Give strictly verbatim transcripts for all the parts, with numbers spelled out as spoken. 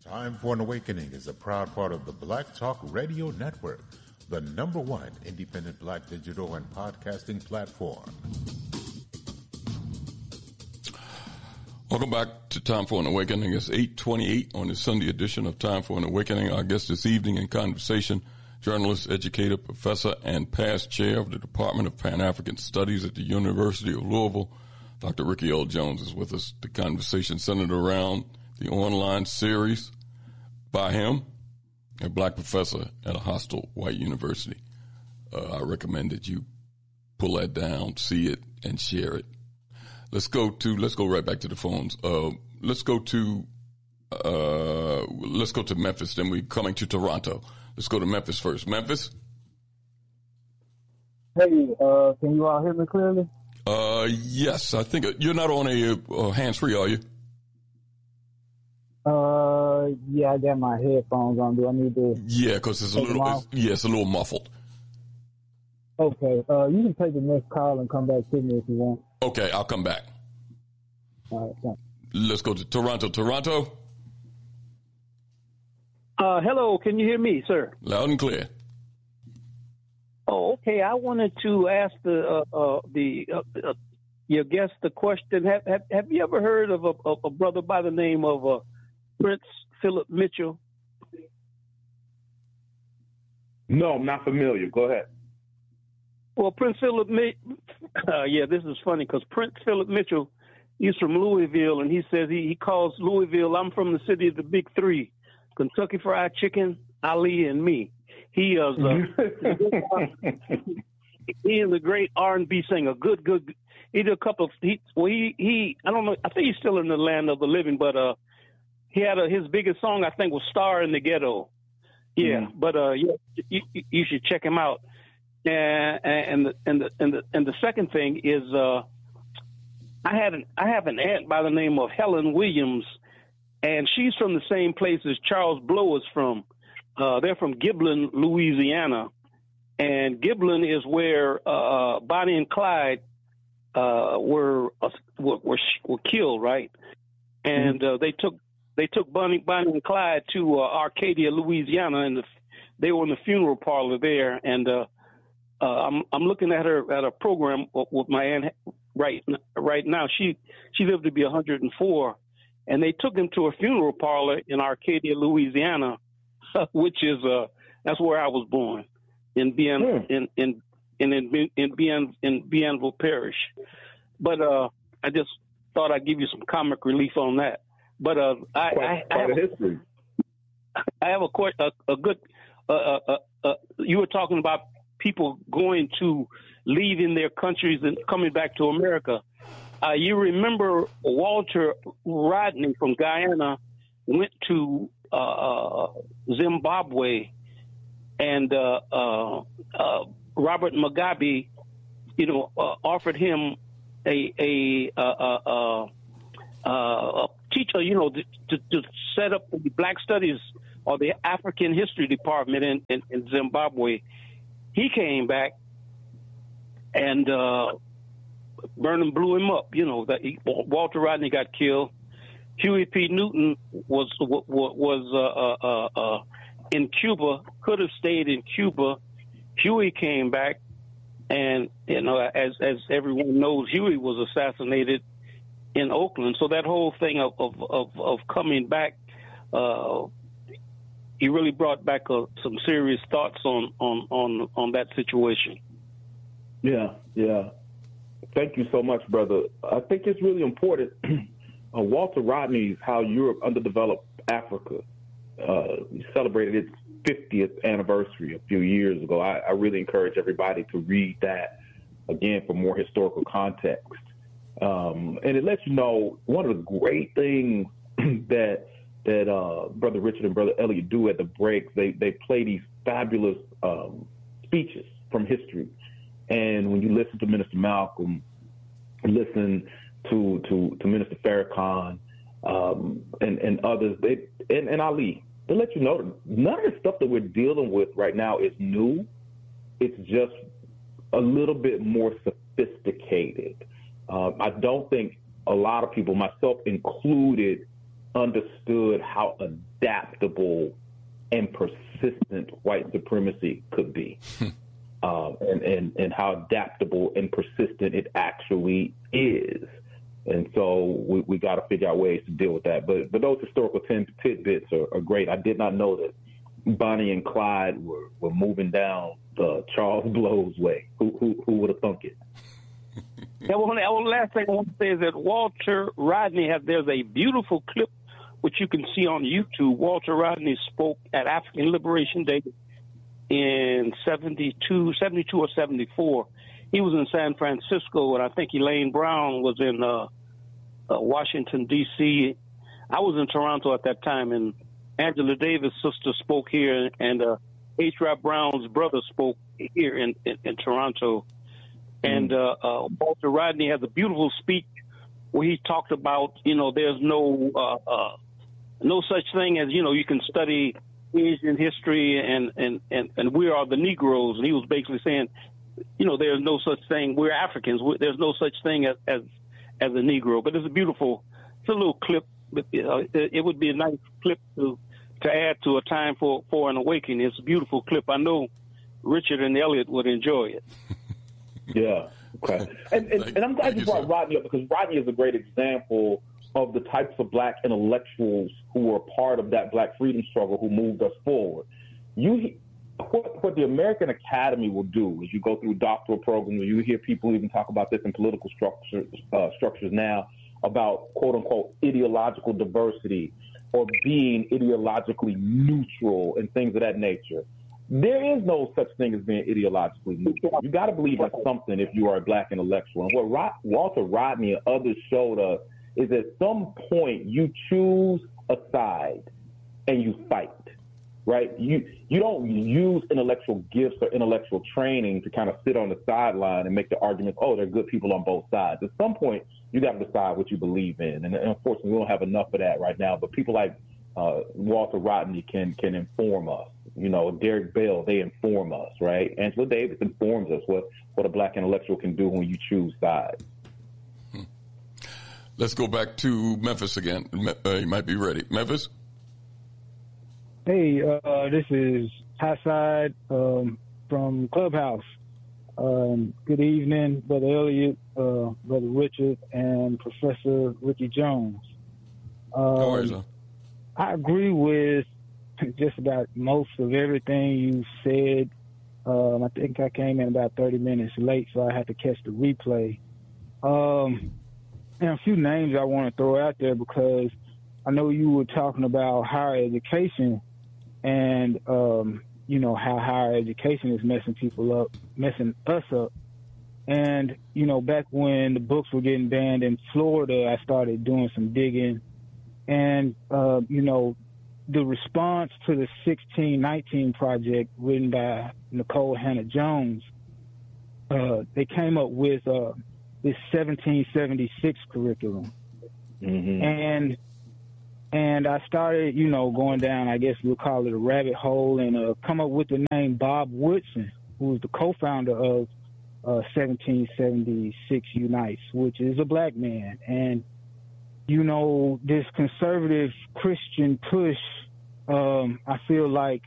Time for an Awakening is a proud part of the Black Talk Radio Network, the number one independent black digital and podcasting platform. Welcome back to Time for an Awakening. It's eight twenty-eight on the Sunday edition of Time for an Awakening. Our guest this evening in conversation, journalist, educator, professor, and past chair of the Department of Pan-African Studies at the University of Louisville, Doctor Ricky L. Jones is with us. The conversation centered around the online series by him, a black professor at a hostile white university. Uh, I recommend that you pull that down, see it, and share it. Let's go to, let's go right back to the phones. Uh, let's go to, uh, let's go to Memphis, then we're coming to Toronto. Let's go to Memphis first. Memphis? Hey, uh, can you all hear me clearly? Uh, yes, I think you're not on a uh, hands-free, are you? Uh, yeah, I got my headphones on. Do I need to? Yeah, because it's a little, it's, yeah, it's a little muffled. Okay, uh, you can take the next call and come back to me if you want. Okay, I'll come back. All right, thanks. Let's go to Toronto. Toronto? Uh, hello, can you hear me, sir? Loud and clear. Oh, okay. I wanted to ask the uh, uh, the uh, uh, your guest the question. Have, have Have you ever heard of a, of a brother by the name of uh, Prince Philip Mitchell? No, I'm not familiar. Go ahead. Well, Prince Philip, uh, yeah, this is funny because Prince Philip Mitchell, he's from Louisville, and he says he, he calls Louisville, I'm from the city of the big three, Kentucky Fried Chicken, Ali, and me. He is uh, he is a great R and B singer. Good, good. He did a couple of he well he he I don't know. I think he's still in the land of the living, but uh, he had a, his biggest song I think was "Star in the Ghetto." Yeah, mm-hmm. but uh, yeah, you, you should check him out. And and the and the and the and the second thing is uh, I had an I have an aunt by the name of Helen Williams, and she's from the same place as Charles Blow is from. Uh, they're from Giblin, Louisiana, and Giblin is where uh, Bonnie and Clyde uh, were, uh, were were were killed, right? And mm-hmm. uh, they took they took Bonnie Bonnie and Clyde to uh, Arcadia, Louisiana, and the, they were in the funeral parlor there. And uh, uh, I'm I'm looking at her at a program with my aunt right right now. She she lived to be one hundred four, and they took him to a funeral parlor in Arcadia, Louisiana. Which is uh that's where I was born in Bien hmm. in in in in in Bien in Bienville Parish. But uh I just thought I'd give you some comic relief on that. But uh I quite, I, quite I, have a history. I have a a, a good uh, uh, uh, uh you were talking about people going to leaving their countries and coming back to America. Uh you remember Walter Rodney from Guyana went to Uh, Zimbabwe, and uh, uh, uh, Robert Mugabe, you know, uh, offered him a a, a, a, a, a teacher, you know, to, to set up the Black Studies or the African History Department in, in, in Zimbabwe. He came back, and uh, Burnham blew him up. You know, that he, Walter Rodney got killed. Huey P. Newton was was uh, uh, uh, in Cuba, could have stayed in Cuba. Huey came back, and you know, as as everyone knows, Huey was assassinated in Oakland. So that whole thing of of of, of coming back, uh, he really brought back uh, some serious thoughts on, on on on that situation. Yeah, yeah. Thank you so much, brother. I think it's really important. Uh, Walter Rodney's How Europe Underdeveloped Africa uh, celebrated its fiftieth anniversary a few years ago. I, I really encourage everybody to read that, again, for more historical context. Um, and it lets you know one of the great things that that uh, Brother Richard and Brother Elliot do at the breaks. They, they play these fabulous um, speeches from history. And when you listen to Minister Malcolm, listen to to, to Minister Farrakhan um, and, and others, they, and, and Ali, they let you know none of the stuff that we're dealing with right now is new. It's just a little bit more sophisticated. Uh, I don't think a lot of people, myself included, understood how adaptable and persistent white supremacy could be, um, and, and, and how adaptable and persistent it actually is. And so we, we got to figure out ways to deal with that. But but those historical tid- tidbits are, are great. I did not know that Bonnie and Clyde were, were moving down the Charles Blow's way. Who who, who would have thunk it? Yeah, well, the last thing I want to say is that Walter Rodney has, there's a beautiful clip which you can see on YouTube. Walter Rodney spoke at African Liberation Day in seventy-two, seventy-two or seventy-four. He was in San Francisco, and I think Elaine Brown was in uh, uh, Washington, D C I was in Toronto at that time, and Angela Davis' sister spoke here, and uh, H. Rap Brown's brother spoke here in, in, in Toronto. And uh, uh, Walter Rodney has a beautiful speech where he talked about, you know, there's no uh, uh, no such thing as, you know, you can study Asian history and, and, and, and we are the Negroes. And he was basically saying, you know, there's no such thing. We're Africans. There's no such thing as as, as a Negro. But it's a beautiful, it's a little clip. But, uh, it, it would be a nice clip to to add to a time for, for an awakening. It's a beautiful clip. I know Richard and Elliot would enjoy it. Yeah. Okay. And, and, and I'm glad you brought Rodney up, because Rodney is a great example of the types of black intellectuals who were part of that black freedom struggle who moved us forward. You, what, what the American Academy will do is you go through doctoral programs, or you hear people even talk about this in political structures, uh, structures now, about quote unquote ideological diversity or being ideologically neutral and things of that nature. There is no such thing as being ideologically neutral. You got to believe in something if you are a black intellectual. And what Rod, Walter Rodney and others showed us is at some point you choose a side and you fight, right? You you don't use intellectual gifts or intellectual training to kind of sit on the sideline and make the argument, oh, there are good people on both sides. At some point, you got to decide what you believe in. And unfortunately, we don't have enough of that right now. But people like uh, Walter Rodney can can inform us. You know, Derek Bell, they inform us, right? Angela Davis informs us what, what a black intellectual can do when you choose sides. Hmm. Let's go back to Memphis again. Uh, you might be ready. Memphis? Hey, uh, this is Hassad um, from Clubhouse. Um, good evening, Brother Elliot, uh, Brother Richard, and Professor Ricky Jones. Um, How are you, sir? I agree with just about most of everything you said. Um, I think I came in about thirty minutes late, so I had to catch the replay. Um, and a few names I want to throw out there, because I know you were talking about higher education and, um, you know, how higher education is messing people up, messing us up. And, you know, back when the books were getting banned in Florida, I started doing some digging. And, uh, you know, the response to the sixteen nineteen project written by Nicole Hannah-Jones, uh, they came up with uh, this seventeen seventy-six curriculum. Mm-hmm. And and I started, you know, going down, I guess we'll call it a rabbit hole, and uh, come up with the name Bob Woodson, who was the co-founder of uh, seventeen seventy-six Unites, which is a black man. And you know, this conservative Christian push, um, I feel like,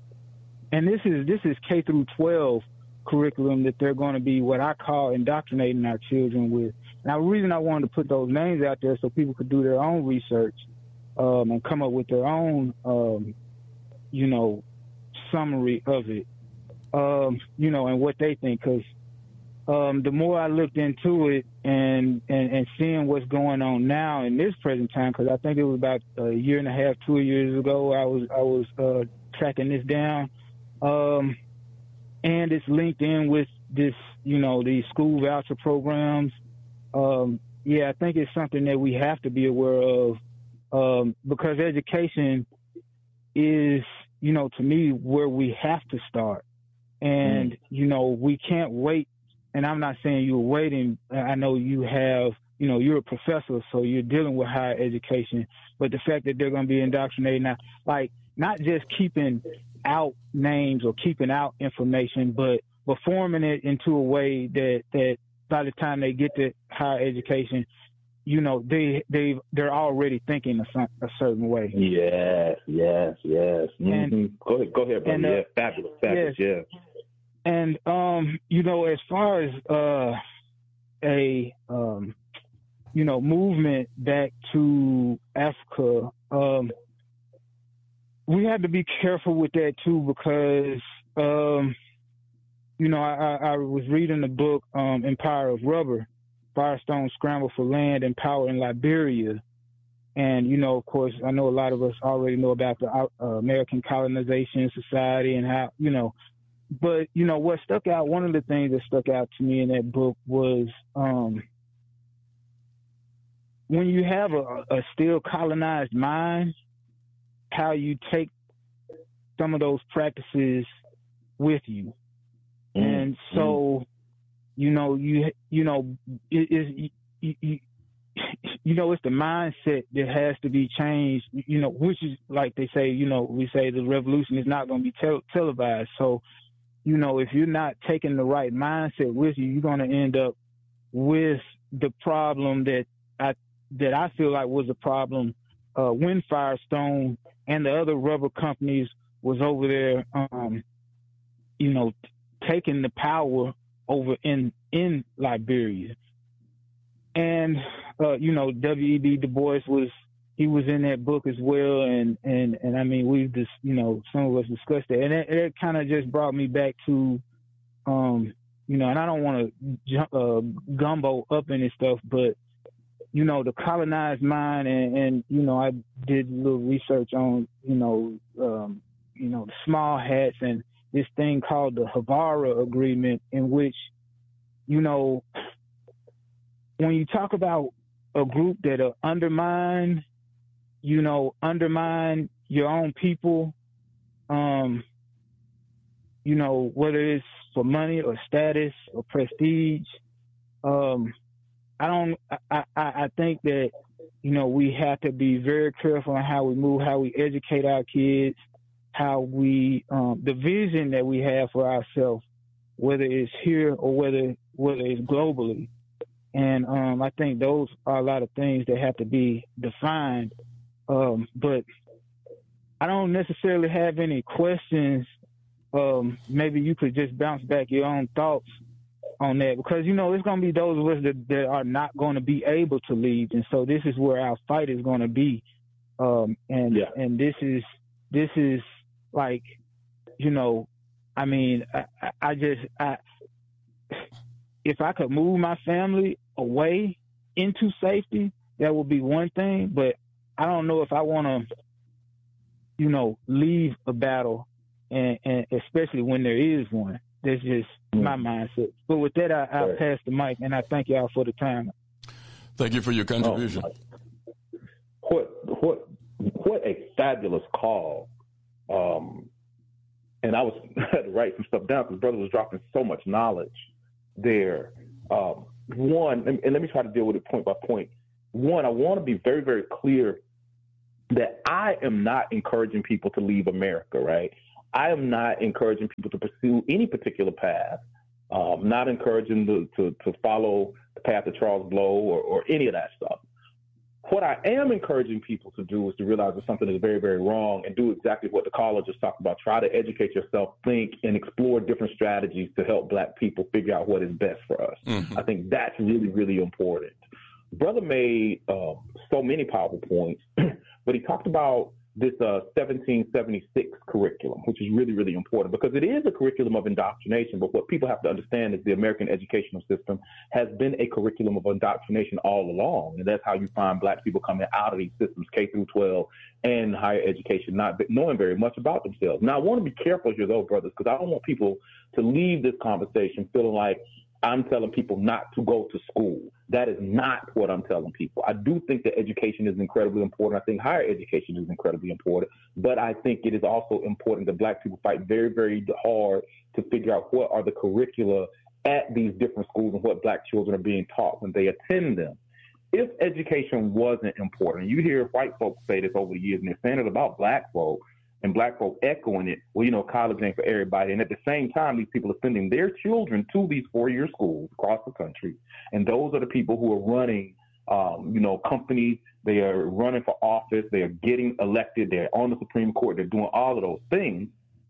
and this is this is K through twelve curriculum that they're going to be what I call indoctrinating our children with. Now, the reason I wanted to put those names out there so people could do their own research um, and come up with their own, um, you know, summary of it, um, you know, and what they think, because Um, the more I looked into it and, and, and seeing what's going on now in this present time, because I think it was about a year and a half, two years ago, I was I was uh, tracking this down, um, and it's linked in with this, you know, these school voucher programs. Um, yeah, I think it's something that we have to be aware of, um, because education is, you know, to me, where we have to start, and mm. you know, we can't wait. And I'm not saying you're waiting. I know you have, you know, you're a professor, so you're dealing with higher education. But the fact that they're going to be indoctrinating now, like not just keeping out names or keeping out information, but performing it into a way that, that by the time they get to higher education, you know, they they they're already thinking a, a certain way. Yes, yes, yes. Mm-hmm. And, go ahead, go ahead, brother. And, uh, yeah, fabulous, fabulous. Yes. Yeah. And um, you know, as far as uh, a um, you know, movement back to Africa, um, we had to be careful with that too, because um, you know, I, I was reading the book um, Empire of Rubber, Firestone Scramble for Land and Power in Liberia. And, you know, of course, I know a lot of us already know about the uh, American Colonization Society and how, you know, but, you know, what stuck out, one of the things that stuck out to me in that book was um, when you have a, a still colonized mind, how you take some of those practices with you. Mm-hmm. And so, you know, you, you know, it is, you, you, you know, it's the mindset that has to be changed, you know, which is like they say, you know, we say the revolution is not going to be tel- televised. So, you know, if you're not taking the right mindset with you, you're going to end up with the problem that I, that I feel like was a problem uh, when Firestone and the other rubber companies was over there, um, you know, taking the power over in, in Liberia. And, uh, you know, W E B Du Bois was, he was in that book as well. And, and, and I mean, we've just, you know, some of us discussed that. And it, it kind of just brought me back to, um, you know, and I don't want to uh, gumbo up in this stuff, but, you know, the colonized mind and, and, you know, I did a little research on, you know, um, you know, the small hats and this thing called the Havara Agreement, in which, you know, when you talk about a group that uh, undermine, you know, undermine your own people, um, you know, whether it's for money or status or prestige, um, I don't, I, I, I think that, you know, we have to be very careful on how we move, how we educate our kids, how we, um, the vision that we have for ourselves, whether it's here or whether, whether it's globally. And um, I think those are a lot of things that have to be defined. Um, but I don't necessarily have any questions. Um, maybe you could just bounce back your own thoughts on that, because, you know, it's going to be those of us that, that are not going to be able to leave. And so this is where our fight is going to be. Um, and yeah. and this is this is like, you know, I mean, I, I just, I, if I could move my family away into safety, that would be one thing. But I don't know if I want to, you know, leave a battle, and, and especially when there is one. That's just mm. my mindset. But with that, I, I'll right. pass the mic, and I thank y'all for the time. Thank you for your contribution. Oh, what what what a fabulous call. Um, and I was I had to write some stuff down because brother was dropping so much knowledge there. Um, one, and, and let me try to deal with it point by point. One, I want to be very, very clear that I am not encouraging people to leave America, right? I am not encouraging people to pursue any particular path. Um, not encouraging to, to, to follow the path of Charles Blow or, or any of that stuff. What I am encouraging people to do is to realize that something is very, very wrong and do exactly what the caller just talked about. Try to educate yourself, think, and explore different strategies to help Black people figure out what is best for us. Mm-hmm. I think that's really, really important. Brother made uh, so many powerful points, but he talked about this uh, seventeen seventy-six curriculum, which is really, really important because it is a curriculum of indoctrination. But what people have to understand is the American educational system has been a curriculum of indoctrination all along. And that's how you find Black people coming out of these systems, K through twelve and higher education, not knowing very much about themselves. Now, I want to be careful here, though, brothers, because I don't want people to leave this conversation feeling like I'm telling people not to go to school. That is not what I'm telling people. I do think that education is incredibly important. I think higher education is incredibly important. But I think it is also important that Black people fight very, very hard to figure out what are the curricula at these different schools and what Black children are being taught when they attend them. If education wasn't important, you hear white folks say this over the years, and they're saying it about Black folk, and Black folk echoing it, well, you know, college ain't for everybody. And at the same time, these people are sending their children to these four-year schools across the country. And those are the people who are running um, you know, companies. They are running for office. They are getting elected. They're on the Supreme Court. They're doing all of those things.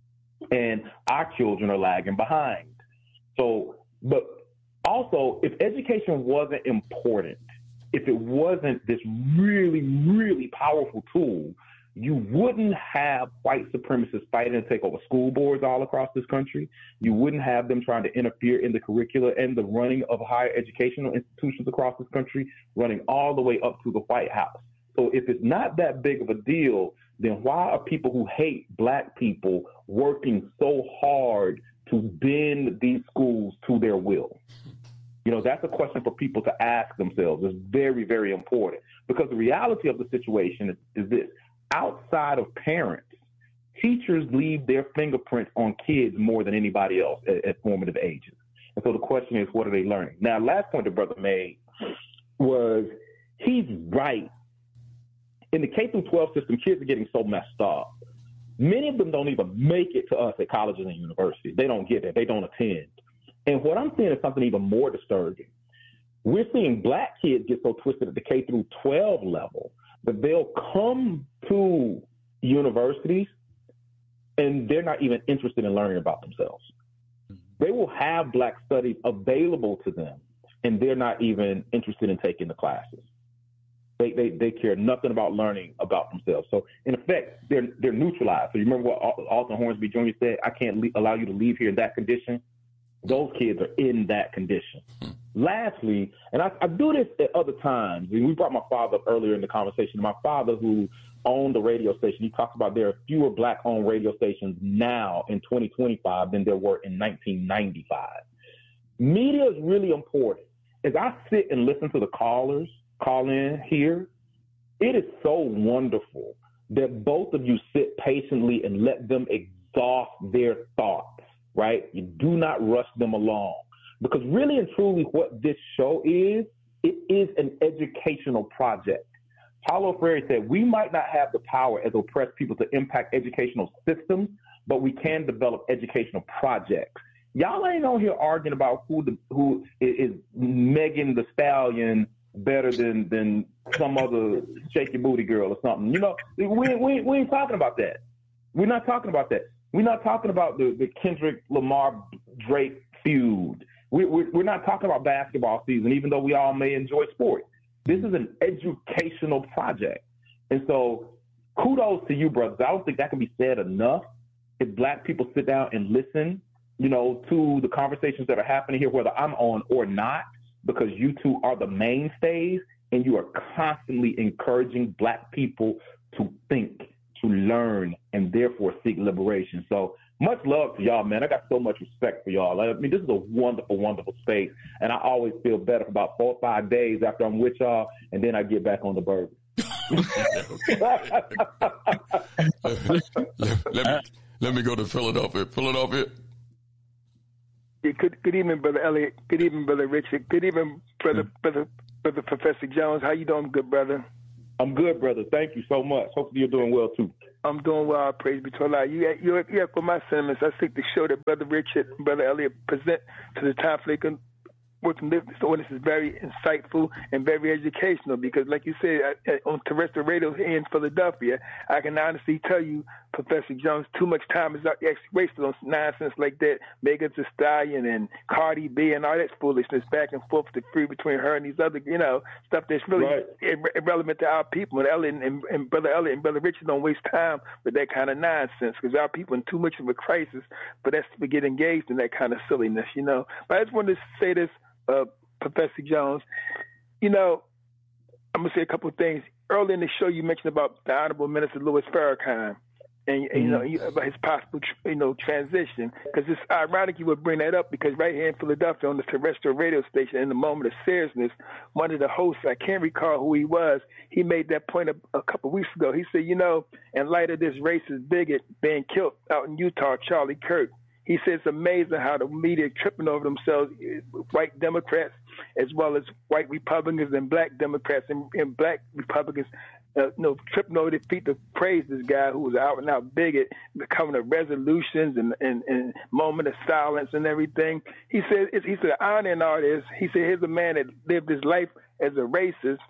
And our children are lagging behind. So, but also, if education wasn't important, if it wasn't this really, really powerful tool, you wouldn't have white supremacists fighting to take over school boards all across this country. You wouldn't have them trying to interfere in the curricula and the running of higher educational institutions across this country, running all the way up to the White House. So if it's not that big of a deal, then why are people who hate black people working so hard to bend these schools to their will? You know, that's a question for people to ask themselves. It's very, very important, because the reality of the situation is, is this. Outside of parents, teachers leave their fingerprints on kids more than anybody else at, at formative ages. And so the question is, what are they learning? Now, last point the brother made was he's right. In the K through twelve system, kids are getting so messed up. Many of them don't even make it to us at colleges and universities. They don't get it. They don't attend. And what I'm seeing is something even more disturbing. We're seeing black kids get so twisted at the K through twelve level that they'll come to universities and they're not even interested in learning about themselves. They will have black studies available to them, and they're not even interested in taking the classes. They, they they care nothing about learning about themselves. So in effect, they're they're neutralized. So you remember what Alton Hornsby Junior said? I can't le- allow you to leave here in that condition. Those kids are in that condition. Hmm. Lastly, and I, I do this at other times. We brought my father up earlier in the conversation. My father, who owned the radio station, he talks about there are fewer black-owned radio stations now in twenty twenty-five than there were in nineteen ninety-five. Media is really important. As I sit and listen to the callers call in here, it is so wonderful that both of you sit patiently and let them exhaust their thoughts, right? You do not rush them along. Because really and truly what this show is, it is an educational project. Paulo Freire said, we might not have the power as oppressed people to impact educational systems, but we can develop educational projects. Y'all ain't on here arguing about who the, who is Megan Thee Stallion better than than some other shaky booty girl or something. You know, we, we, we ain't talking about that. We're not talking about that. We're not talking about the, the Kendrick Lamar Drake feud. We, we, we're not talking about basketball season, even though we all may enjoy sports. This is an educational project. And so kudos to you, brothers. I don't think that can be said enough. If black people sit down and listen, you know, to the conversations that are happening here, whether I'm on or not, because you two are the mainstays and you are constantly encouraging black people to think, to learn, and therefore seek liberation. So much love to y'all, man. I got so much respect for y'all. I mean, this is a wonderful, wonderful space, and I always feel better for about four or five days after I'm with y'all, and then I get back on the burger. let, let, me, let me go to Philadelphia. Philadelphia. Yeah, good, good evening, Brother Elliott. Good evening, Brother Richard. Good evening, Brother, mm-hmm. brother, brother Professor Jones. How you doing, good brother? I'm good, brother. Thank you so much. Hopefully you're doing well, too. I'm doing well. Praise be to Allah. You, you, you echo my sentiments. I think the show that Brother Richard and Brother Elliott present to the time for they working this audience is very insightful and very educational, because like you said, on terrestrial radio here in Philadelphia, I can honestly tell you, Professor Jones, too much time is actually wasted on nonsense like that. Megan Thee Stallion and Cardi B and all that foolishness back and forth to free between her and these other, you know, stuff that's really right. irrelevant to our people. And Elliot and, and Brother Elliott and Brother Richard don't waste time with that kind of nonsense, because our people in too much of a crisis for us to get engaged in that kind of silliness, you know. But I just wanted to say this, Uh, Professor Jones, you know, I'm going to say a couple of things. Early in the show, you mentioned about the Honorable Minister Louis Farrakhan and, mm-hmm. and you know, you, about his possible, you know, transition. Because it's ironic you would bring that up, because right here in Philadelphia on the terrestrial radio station, in the moment of seriousness, one of the hosts, I can't recall who he was, he made that point a, a couple of weeks ago. He said, you know, in light of this racist bigot being killed out in Utah, Charlie Kirk, he says it's amazing how the media are tripping over themselves, white Democrats as well as white Republicans and black Democrats and, and black Republicans, uh, you know, tripping over their feet to praise this guy who was out and out bigot, coming to resolutions and, and, and moment of silence and everything. He said, he said, the honor in all this, he said, here's a man that lived his life as a racist,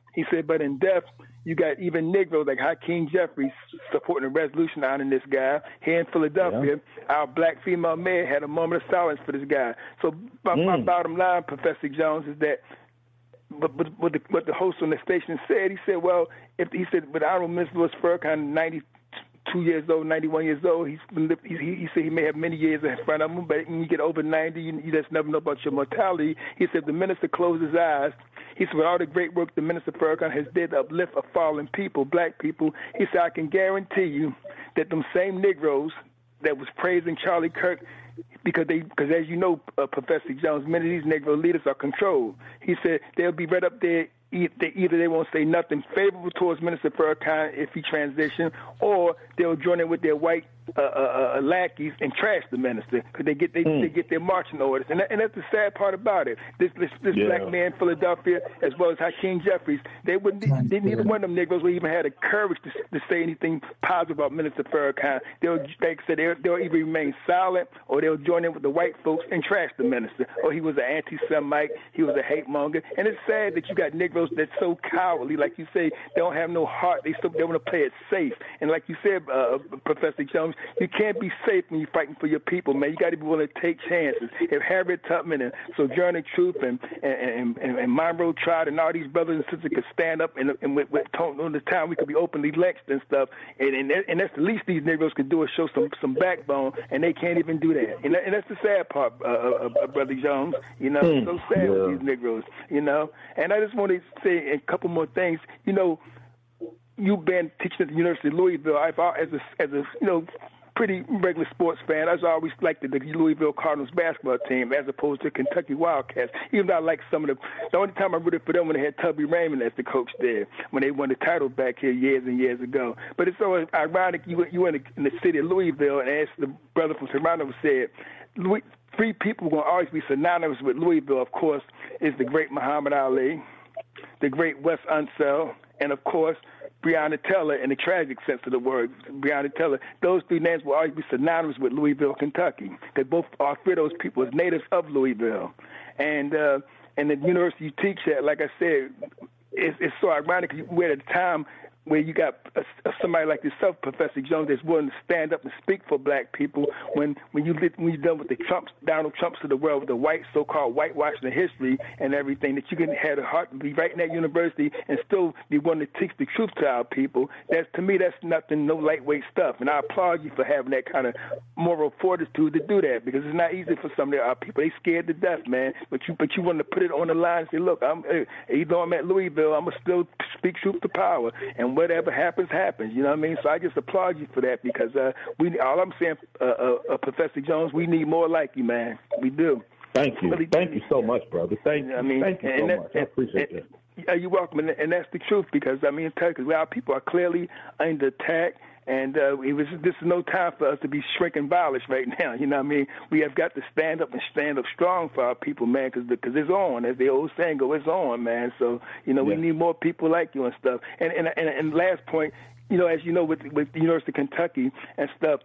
He said, but in death, you got even Negroes like Hakeem Jeffries supporting a resolution honoring this guy. Here in Philadelphia, yeah. our black female mayor had a moment of silence for this guy. So my, mm. my bottom line, Professor Jones, is that but, but what, the, what the host on the station said, he said, well, if he said, but Honorable Mister Louis Farrakhan, ninety-two years old, ninety-one years old, he's, he, he said he may have many years in front of him, but when you get over ninety, you, you just never know about your mortality. He said the minister closed his eyes. He said, with all the great work the Minister Farrakhan has did to uplift a fallen people, black people, he said, I can guarantee you that them same Negroes that was praising Charlie Kirk, because they, because as you know, uh, Professor Jones, many of these Negro leaders are controlled. He said they'll be right up there. Either they won't say nothing favorable towards Minister Farrakhan if he transition, or they'll join in with their white uh, uh, uh, lackeys and trash the minister because they get they, mm. they get their marching orders, and, that, and that's the sad part about it. This this, this yeah. black man in Philadelphia, as well as Hakeem Jeffries, they wouldn't. They, neither one of them Negroes would even have the courage to, to say anything positive about Minister Farrakhan. They'll, like I said, they'll, they'll either remain silent or they'll join in with the white folks and trash the minister. Or he was an anti-Semite, he was a hate monger, and it's sad that you got Negroes that's so cowardly, like you say, they don't have no heart. They still, they want to play it safe. And like you said, uh, Professor Jones, you can't be safe when you're fighting for your people, man. You got to be willing to take chances. If Harriet Tubman and Sojourner Truth and and, and, and Monroe Trout and all these brothers and sisters could stand up and, and with, with on the time we could be openly lynched and stuff, and, and and that's the least these Negroes could do is show some some backbone, and they can't even do that. And, that, and that's the sad part, uh, uh, uh, Brother Jones. You know, mm, so sad yeah. with these Negroes. You know, and I just want to say a couple more things. You know, you've been teaching at the University of Louisville. I've as a as a you know pretty regular sports fan. I always liked the, the Louisville Cardinals basketball team as opposed to Kentucky Wildcats. Even though I like some of the the only time I rooted for them when they had Tubby Raymond as the coach there when they won the title back here years and years ago. But it's so ironic you you in the, in the city of Louisville, and as the brother from Toronto said, Louis, three people are going to always be synonymous with Louisville. Of course, is the great Muhammad Ali, the great Wes Unseld, and of course, Breonna Taylor in the tragic sense of the word, Breonna Taylor. Those three names will always be synonymous with Louisville, Kentucky. They both, all three of those people, is natives of Louisville. And uh, and the university you teach at, like I said, it's, it's so ironic. We're at a time where you got a, a, somebody like yourself, Professor Jones, that's willing to stand up and speak for black people when when you when you're done with the Trumps, Donald Trumps of the world, with the white so-called whitewashing of history and everything, that you can have the heart to be right in that university and still be willing to teach the truth to our people. That's, to me, that's nothing, no lightweight stuff. And I applaud you for having that kind of moral fortitude to do that, because it's not easy for some of our people. They scared to death, man. But you but you want to put it on the line and say, look, I'm even though I'm at Louisville, I'm gonna still speak truth to power. And whatever happens, happens. You know what I mean? So I just applaud you for that, because uh, we. All I'm saying, uh, uh, uh, Professor Jones, we need more like you, man. We do. Thank you. Really Thank you so much, brother. Thank you. I mean, Thank you so that, much. I appreciate and, that. Uh, you're welcome, and, and that's the truth, because I mean, because our people are clearly under attack. And uh, it was, this is no time for us to be shrinking violence right now. You know what I mean? We have got to stand up and stand up strong for our people, man, because because it's on. As the old saying goes, it's on, man. So, you know, yeah. we need more people like you and stuff. And and and, and last point, you know, as you know, with, with the University of Kentucky and stuff,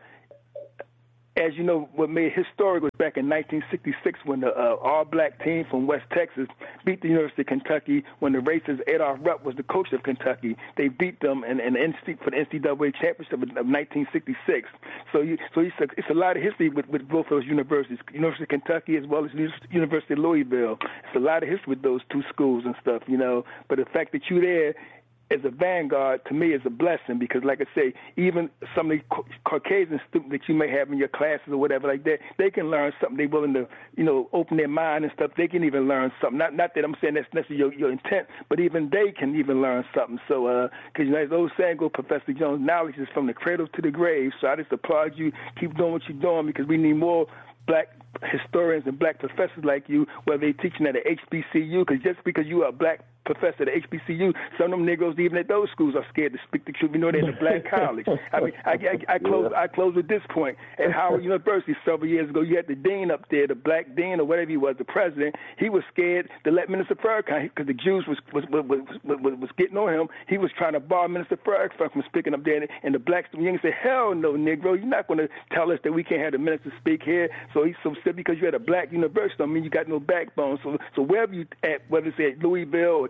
as you know, what made it historic was back in nineteen sixty-six when the uh, all-black team from West Texas beat the University of Kentucky when the racist Adolph Rupp was the coach of Kentucky. They beat them in, in the for the N C double A championship of nineteen sixty-six. So, you, so it's, a, it's a lot of history with, with both those universities, University of Kentucky as well as University of Louisville. It's a lot of history with those two schools and stuff, you know. But the fact that you're there as a vanguard, to me, is a blessing, because, like I say, even some of the Caucasian students that you may have in your classes or whatever like that, they can learn something. They're willing to, you know, open their mind and stuff. They can even learn something. Not not that I'm saying that's necessarily your, your intent, but even they can even learn something. So, because, uh, you know, as the old saying goes, Professor Jones, knowledge is from the cradle to the grave. So I just applaud you. Keep doing what you're doing, because we need more black historians and black professors like you, whether they're teaching at a H B C U, because just because you are a black professor at H B C U, some of them Negroes even at those schools are scared to speak the truth. You know, they're in a black college. I mean, I, I, I close I close with this point. At Howard University several years ago, you had the dean up there, the black dean or whatever he was, the president. He was scared to let Minister Farrakhan, because the Jews was was, was was was was getting on him. He was trying to bar Minister Farrakhan from speaking up there, and the black student said, "Hell no, Negro, you're not going to tell us that we can't have the minister speak here." So he so said, because you're at a black university, I mean, you got no backbone. So so wherever you at, whether it's at Louisville or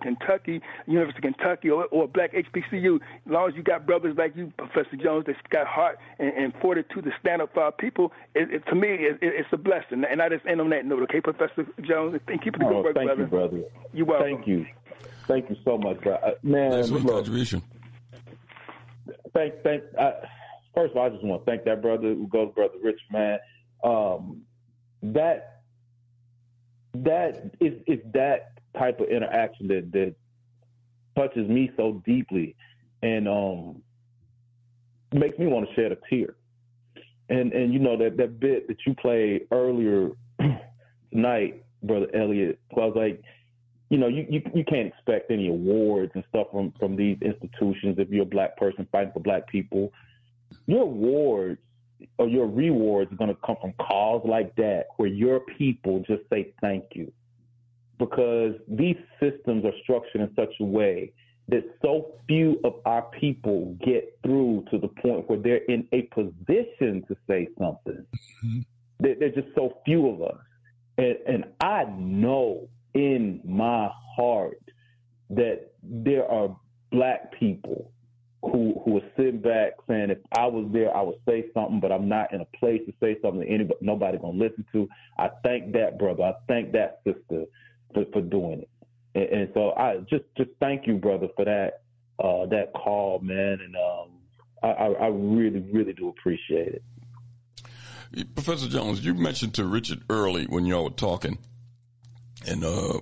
Kentucky, University of Kentucky, or, or a black H B C U, as long as you got brothers like you, Professor Jones, that's got heart and, and fortitude to stand up for our people, it, it, to me, it, it, it's a blessing. And I just end on that note, okay, Professor Jones? And keep it the oh, good work, thank brother. you, brother. You're welcome. Thank you. Thank you so much, bro. Uh, man, Thanks for look, the contribution. Thank, thank. I, first of all, I just want to thank that brother who goes, Brother Rich, man. Um, that that is is that type of interaction that that touches me so deeply, and um, makes me want to shed a tear. And and you know that that bit that you played earlier tonight, Brother Elliot, I was like, you know, you, you you can't expect any awards and stuff from, from these institutions if you're a black person fighting for black people. Your awards or your rewards are going to come from calls like that where your people just say thank you. Because these systems are structured in such a way that so few of our people get through to the point where they're in a position to say something. Mm-hmm. There, there's just so few of us. And, and I know in my heart that there are black people who who are sitting back saying, if I was there, I would say something, but I'm not in a place to say something that anybody, nobody gonna listen to. I thank that brother. I thank that sister for, for doing it. And, and so I just just thank you, brother, for that uh, that call, man. And um, I, I really, really do appreciate it. Professor Jones, you mentioned to Richard early when y'all were talking, and uh,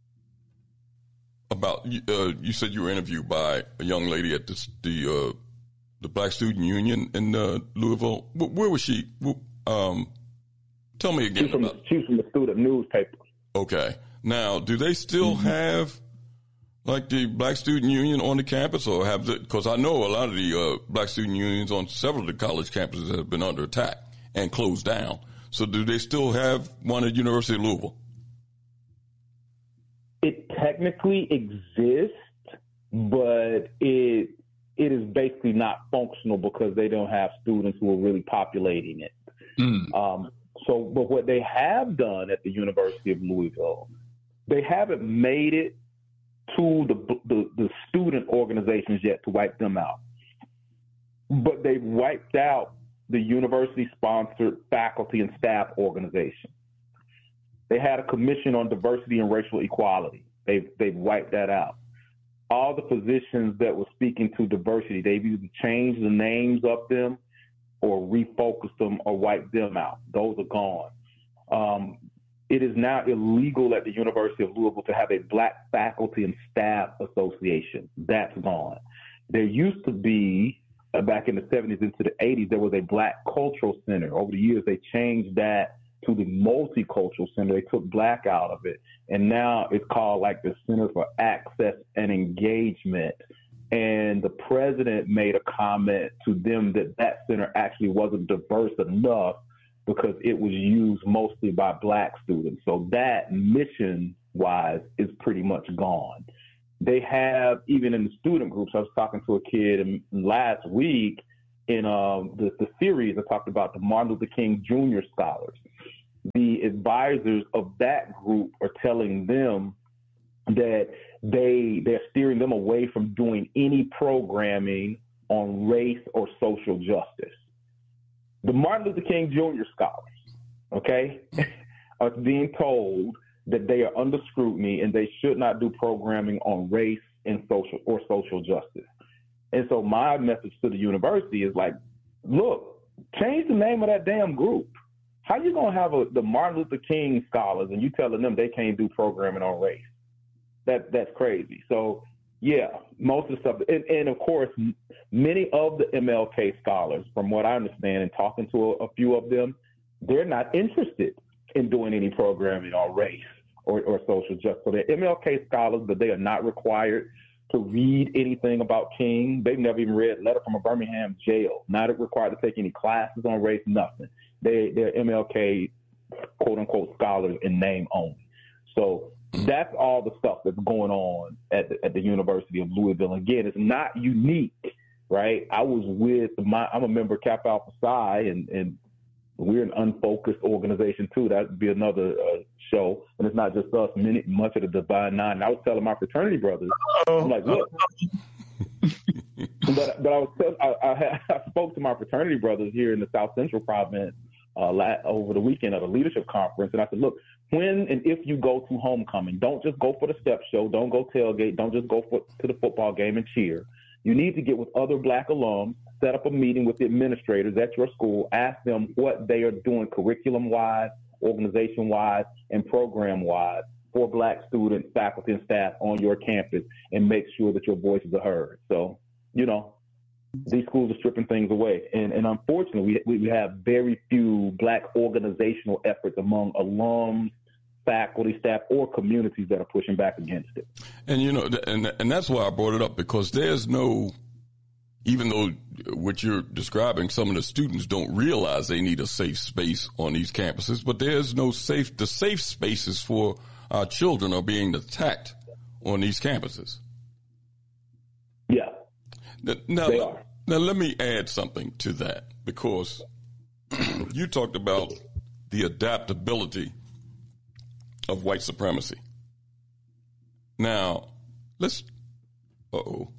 about uh, you said you were interviewed by a young lady at the the, uh, the Black Student Union in uh, Louisville. Where, where was she? Um, tell me again. She's from, about... she's from the student newspaper. Okay. Now, do they still mm-hmm. have like the Black Student Union on the campus, or have the? Because I know a lot of the uh, Black Student Unions on several of the college campuses have been under attack and closed down. So, do they still have one at University of Louisville? It technically exists, but it it is basically not functional because they don't have students who are really populating it. Mm. Um, so, but what they have done at the University of Louisville, they haven't made it to the, the, the student organizations yet to wipe them out. But they've wiped out the university-sponsored faculty and staff organization. They had a commission on diversity and racial equality. They've, they've wiped that out. All the physicians that were speaking to diversity, they've either changed the names of them or refocused them or wiped them out. Those are gone. Um, it is now illegal at the University of Louisville to have a Black Faculty and Staff Association. That's gone. There used to be, uh, back in the seventies into the eighties, there was a Black Cultural Center. Over the years, they changed that to the Multicultural Center. They took Black out of it. And now it's called like the Center for Access and Engagement. And the president made a comment to them that that center actually wasn't diverse enough because it was used mostly by Black students. So that mission-wise is pretty much gone. They have, even in the student groups, I was talking to a kid in, last week in um, the, the series, I talked about the Martin Luther King Junior Scholars. The advisors of that group are telling them that they, they're steering them away from doing any programming on race or social justice. The Martin Luther King Junior Scholars, okay, are being told that they are under scrutiny and they should not do programming on race and social or social justice. And so my message to the university is like, look, change the name of that damn group. How you gonna have a, the Martin Luther King Scholars and you telling them they can't do programming on race? That that's crazy. So yeah, most of the stuff, and, and of course, many of the M L K scholars, from what I understand and talking to a, a few of them, they're not interested in doing any programming on race or, or social justice. So they're M L K scholars, but they are not required to read anything about King. They've never even read Letter from a Birmingham Jail, not required to take any classes on race, nothing. They, they're M L K, quote unquote, scholars in name only. So that's all the stuff that's going on at the, at the University of Louisville. Again, it's not unique, right? I was with my, I'm a member of Kappa Alpha Psi, and, and We're an unfocused organization, too. That would be another uh, show. And it's not just us, many, much of the Divine Nine. And I was telling my fraternity brothers, Uh-oh. I'm like, look. but but I was tell, I, I, had, I spoke to my fraternity brothers here in the South Central Province uh, la- over the weekend at a leadership conference. And I said, look, when and if you go to homecoming, don't just go for the step show. Don't go tailgate. Don't just go for, to the football game and cheer. You need to get with other black alums, set up a meeting with the administrators at your school, ask them what they are doing curriculum-wise, organization-wise, and program-wise for black students, faculty, and staff on your campus, and make sure that your voices are heard. So, you know, these schools are stripping things away. And, and unfortunately, we, we have very few black organizational efforts among alums, faculty, staff, or communities that are pushing back against it. And, you know, and, and that's why I brought it up, because there's no, even though what you're describing, some of the students don't realize they need a safe space on these campuses, but there's no safe, the safe spaces for our children are being attacked on these campuses. Yeah. Now, they are. Now, let me add something to that, because you talked about the adaptability of white supremacy. Now, let's, uh-oh.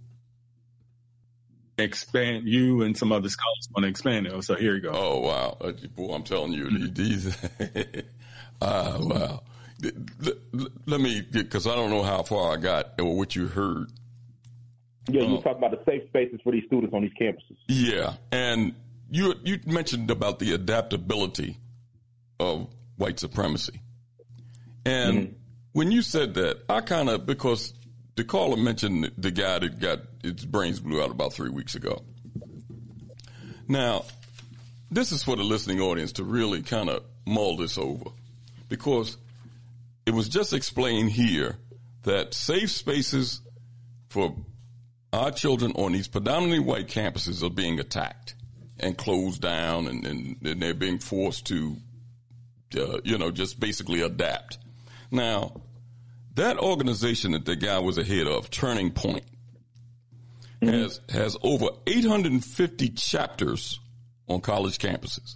Expand, you and some other scholars want to expand it. So here you go. Oh, wow. Uh, boy, I'm telling you, these, ah, wow. Let, let me, because I don't know how far I got or what you heard. Yeah, you uh, talk about the safe spaces for these students on these campuses. Yeah, and you you mentioned about the adaptability of white supremacy. And mm-hmm. when you said that, I kind of, because the caller mentioned the guy that got his brains blew out about three weeks ago. Now, this is for the listening audience to really kind of mull this over, because it was just explained here that safe spaces for our children on these predominantly white campuses are being attacked and closed down, and, and, and they're being forced to, uh, you know, just basically adapt. Now, that organization that the guy was ahead of, Turning Point, mm-hmm. has has over eight hundred fifty chapters on college campuses.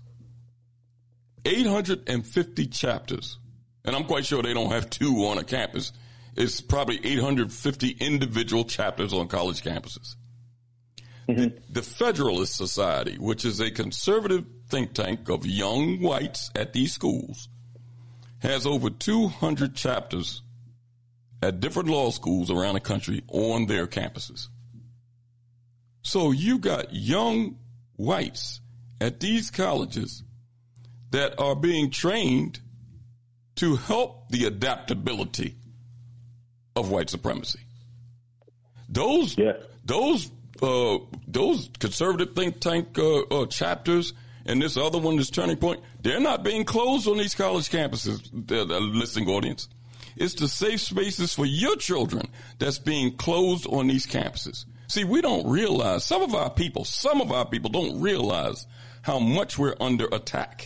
eight hundred fifty chapters. And I'm quite sure they don't have two on a campus. It's probably eight hundred fifty individual chapters on college campuses. Mm-hmm. The, the Federalist Society, which is a conservative think tank of young whites at these schools, has over two hundred chapters at different law schools around the country on their campuses. So you got young whites at these colleges that are being trained to help the adaptability of white supremacy. Those, yeah. those, uh, those conservative think tank uh, uh, chapters and this other one, this Turning Point, they're not being closed on these college campuses, the, the listening audience. It's the safe spaces for your children that's being closed on these campuses. See, we don't realize, some of our people, some of our people don't realize how much we're under attack.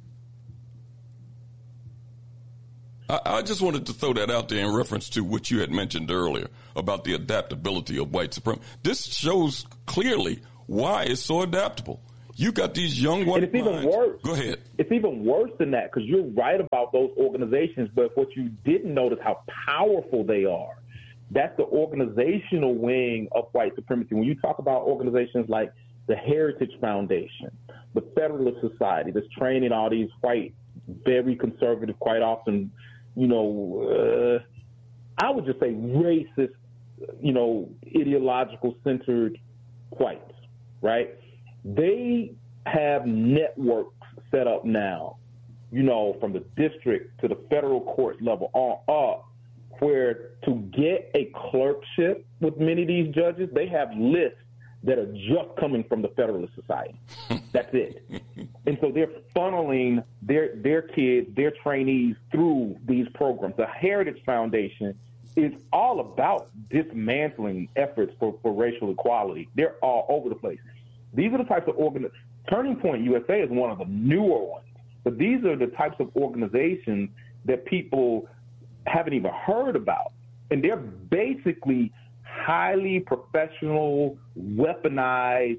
I, I just wanted to throw that out there in reference to what you had mentioned earlier about the adaptability of white supremacy. This shows clearly why it's so adaptable. You got these young white And it's even minds. worse. Go ahead. It's even worse than that, because you're right about those organizations, but what you didn't notice how powerful they are. That's the organizational wing of white supremacy. When you talk about organizations like the Heritage Foundation, the Federalist Society, that's training all these white, very conservative, quite often, you know, uh, I would just say racist, you know, ideological centered whites, right? They have networks set up now, you know, from the district to the federal court level on up, where to get a clerkship with many of these judges, they have lists that are just coming from the Federalist Society. That's it. And so they're funneling their their kids, their trainees through these programs. The Heritage Foundation is all about dismantling efforts for, for racial equality. They're all over the place. These are the types of organizations. Turning Point U S A is one of the newer ones, but these are the types of organizations that people haven't even heard about. And they're basically highly professional, weaponized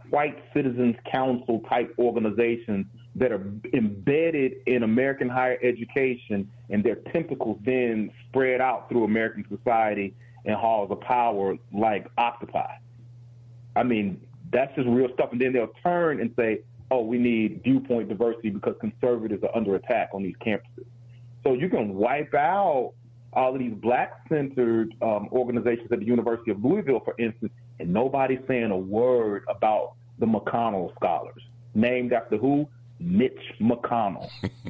white citizens council type organizations that are embedded in American higher education, and their tentacles then spread out through American society in halls of power like octopi. I mean, that's just real stuff. And then they'll turn and say, oh, we need viewpoint diversity because conservatives are under attack on these campuses. So you can wipe out all of these black-centered um, organizations at the University of Louisville, for instance, and nobody's saying a word about the McConnell Scholars, named after who? Mitch McConnell.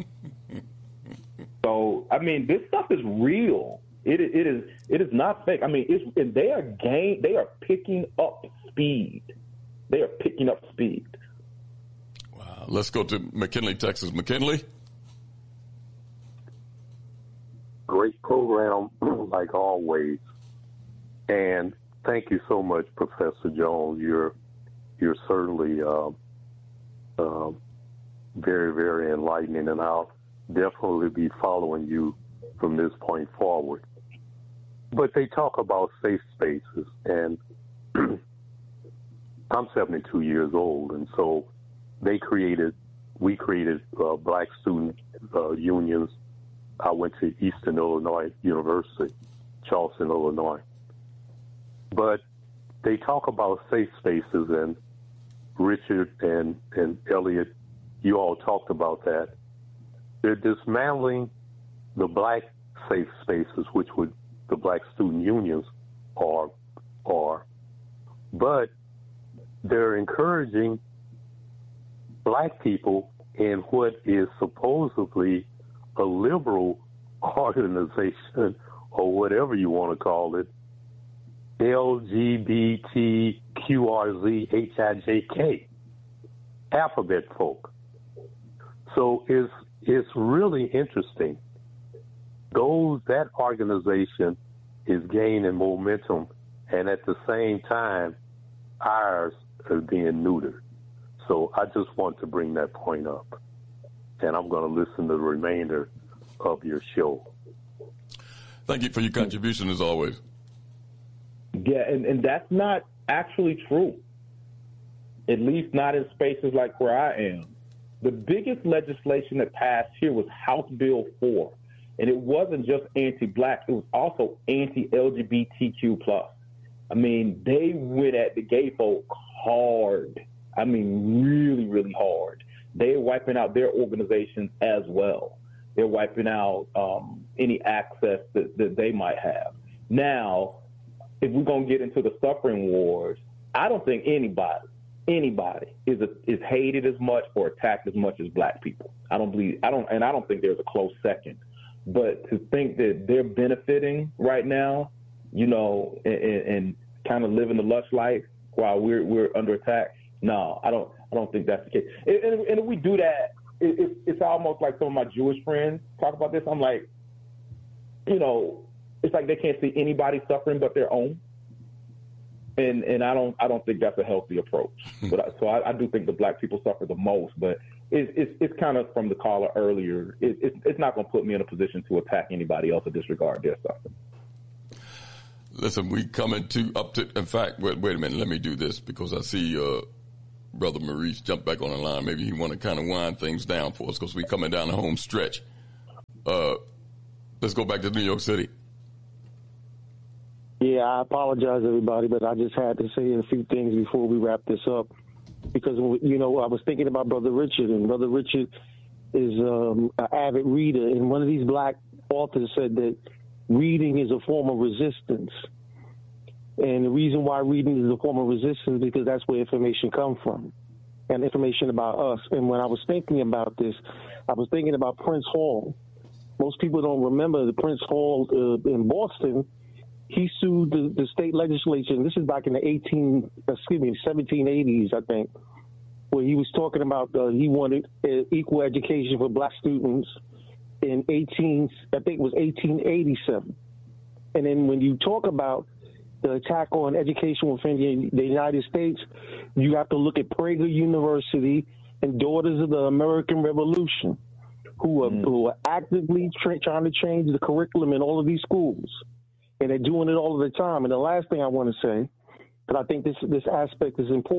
So, I mean, this stuff is real. It, it is it is not fake. I mean, it's, and they are gain, they are picking up speed. They are picking up speed. Wow. Let's go to McKinley, Texas. McKinley? Great program, like always. And thank you so much, Professor Jones. You're you're certainly uh, uh, very, very enlightening, and I'll definitely be following you from this point forward. But they talk about safe spaces, and I'm seventy-two years old, and so they created, we created uh, black student uh, unions. I went to Eastern Illinois University, Charleston, Illinois. But they talk about safe spaces, and Richard and, and Elliot, you all talked about that. They're dismantling the black safe spaces, which would the black student unions are, are. But they're encouraging black people in what is supposedly a liberal organization, or whatever you want to call it, L G B T Q R Z H I J K, alphabet folk. So it's, it's really interesting. Those, that organization is gaining momentum, and at the same time, ours are being neutered. So I just want to bring that point up, and I'm going to listen to the remainder of your show. Thank you for your contribution, as always. Yeah, and, and that's not actually true, at least not in spaces like where I am. The biggest legislation that passed here was House Bill four, and it wasn't just anti-black, it was also anti-L G B T Q plus. I mean, they went at the gay folk hard. I mean, really, really hard. They're wiping out their organizations as well. They're wiping out um, any access that, that they might have. Now, if we're going to get into the suffering wars, I don't think anybody, anybody is a, is hated as much or attacked as much as black people. I don't believe, I don't, and I don't think there's a close second. But to think that they're benefiting right now, you know, and, and kind of living the lush life while we're we're under attack, no, I don't, I don't think that's the case. And, and, and if we do that, it, it, it's almost like some of my Jewish friends talk about this. I'm like, you know, it's like they can't see anybody suffering but their own, and and I don't I don't think that's a healthy approach. But I, so I, I do think the black people suffer the most. But it's it's, it's kind of from the caller earlier. It, it's it's not going to put me in a position to attack anybody else or disregard their suffering. Listen, we coming to up to. In fact, wait, wait a minute. Let me do this because I see uh, Brother Maurice jump back on the line. Maybe he want to kind of wind things down for us because we coming down the home stretch. Uh, let's go back to New York City. Yeah, I apologize, everybody, but I just had to say a few things before we wrap this up. Because, you know, I was thinking about Brother Richard, and Brother Richard is um, an avid reader. And one of these black authors said that reading is a form of resistance. And the reason why reading is a form of resistance is because that's where information comes from, and information about us. And when I was thinking about this, I was thinking about Prince Hall. Most people don't remember the Prince Hall uh, in Boston. He sued the, the state legislature, and this is back in the eighteen, excuse me, seventeen eighties, I think, where he was talking about uh, he wanted uh, equal education for black students in eighteen, I think it was eighteen eighty-seven. And then when you talk about the attack on education within the, the United States, you have to look at Prager University and Daughters of the American Revolution, who are, mm. who are actively tra- trying to change the curriculum in all of these schools. And they're doing it all of the time. And the last thing I want to say, because I think this this aspect is important,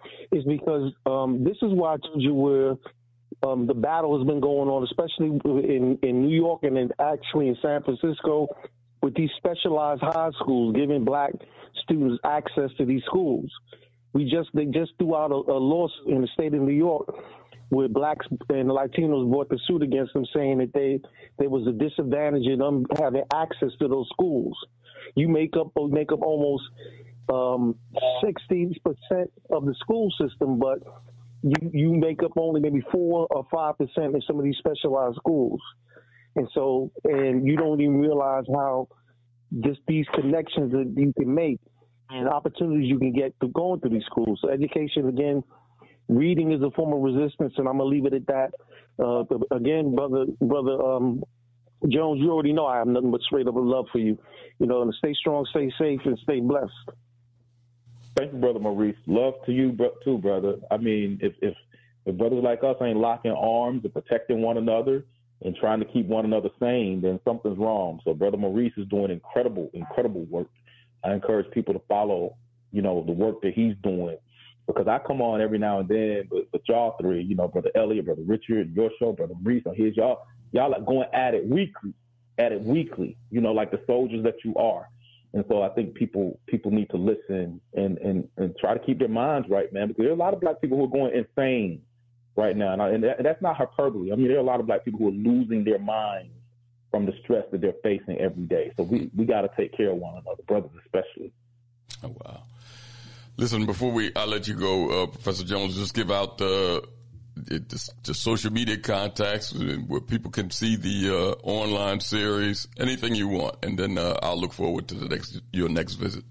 is because um, this is why I told you where um, the battle has been going on, especially in, in New York and then actually in San Francisco with these specialized high schools, giving black students access to these schools. We just they just threw out a, a lawsuit in the state of New York where blacks and Latinos brought the suit against them, saying that they there was a disadvantage in them having access to those schools. You make up make up almost um, sixty percent of the school system, but you you make up only maybe four or five percent in some of these specialized schools. And so, and you don't even realize how just these connections that you can make and opportunities you can get through going through these schools. So education, again, reading is a form of resistance, and I'm gonna leave it at that. Uh, again, brother, brother um, Jones, you already know I have nothing but straight up love for you. You know, and stay strong, stay safe, and stay blessed. Thank you, Brother Maurice. Love to you bro- too, brother. I mean, if, if if brothers like us ain't locking arms and protecting one another and trying to keep one another sane, then something's wrong. So Brother Maurice is doing incredible, incredible work. I encourage people to follow, you know, the work that he's doing, because I come on every now and then with, with y'all three, you know, Brother Elliot, Brother Richard, your show, Brother Maurice, and here's y'all. Y'all are going at it weekly, at it weekly, you know, like the soldiers that you are. And so I think people people need to listen and, and, and try to keep their minds right, man, because there are a lot of black people who are going insane right now. And, I, and, that, and that's not hyperbole. I mean, there are a lot of black people who are losing their minds from the stress that they're facing every day. So we, we got to take care of one another, brothers especially. Oh, wow. Listen, before we I let you go, uh, Professor Jones, just give out the, the, the social media contacts where people can see the uh, online series, anything you want, and then uh, I'll look forward to the next your next visit.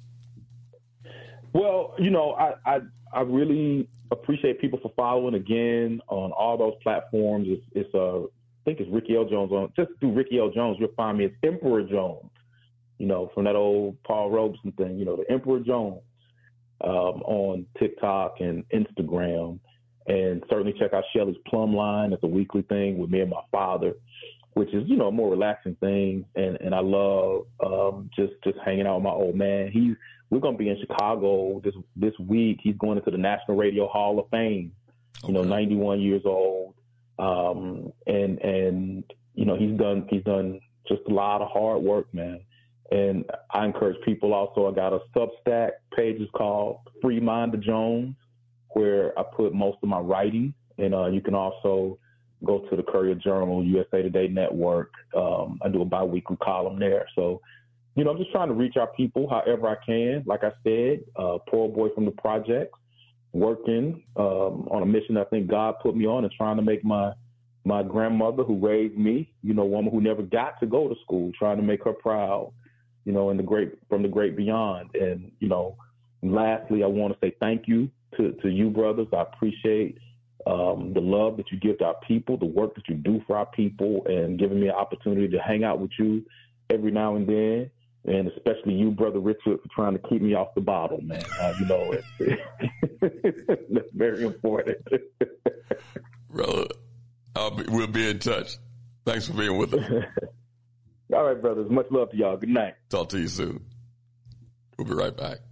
Well, you know, I, I I really appreciate people for following again on all those platforms. It's, it's uh, I think it's Ricky L. Jones on. Just do Ricky L. Jones, you'll find me. It's Emperor Jones, you know, from that old Paul Robeson thing. You know, the Emperor Jones um, on TikTok and Instagram, and certainly check out Shelly's Plum Line. It's a weekly thing with me and my father, which is, you know, a more relaxing thing. And and I love um, just just hanging out with my old man. He's We're going to be in Chicago this this week. He's going into the National Radio Hall of Fame, you okay. know, ninety-one years old. Um, and, and, you know, he's done, he's done just a lot of hard work, man. And I encourage people also, I got a Substack page is called Free Mind of Jones, where I put most of my writing. And uh, you can also go to the Courier Journal, U S A Today Network. Um, I do a biweekly column there. So, you know, I'm just trying to reach our people however I can. Like I said, uh, poor boy from the projects, working um, on a mission I think God put me on, and trying to make my my grandmother who raised me, you know, woman who never got to go to school, trying to make her proud, you know, in the great from the great beyond. And, you know, lastly, I want to say thank you to, to you, brothers. I appreciate um, the love that you give to our people, the work that you do for our people, and giving me an opportunity to hang out with you every now and then. And especially you, Brother Richard, for trying to keep me off the bottle, man. Uh, you know, it's, it's very important. Brother, I'll be, we'll be in touch. Thanks for being with us. All right, brothers. Much love to y'all. Good night. Talk to you soon. We'll be right back.